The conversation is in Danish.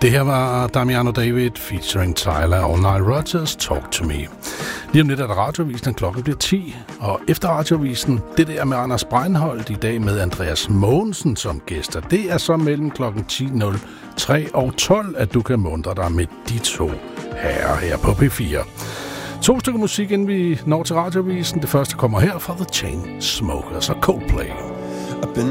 Det her var Damiano David featuring Tyler og Nile Rodgers, Talk to Me. Lige om lidt er der Radioavisen, klokken bliver 10, og efter Radioavisen, det der med Anders Breinholt i dag med Andreas Mogensen som gæster, det er så mellem klokken 10.03 og 12, at du kan muntre dig med de to herrer her på P4. 2 stykker musik, inden vi når til Radioavisen. Det første kommer her fra The Chainsmokers og Coldplay. I've been